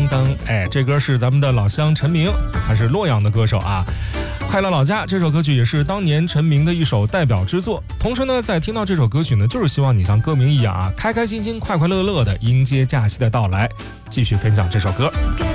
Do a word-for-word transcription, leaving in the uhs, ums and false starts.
当，哎，这歌是咱们的老乡陈明，他是洛阳的歌手啊。快乐老家这首歌曲也是当年陈明的一首代表之作。同时呢，在听到这首歌曲呢，就是希望你像歌名一样啊，开开心心、快快乐乐的迎接假期的到来。继续分享这首歌。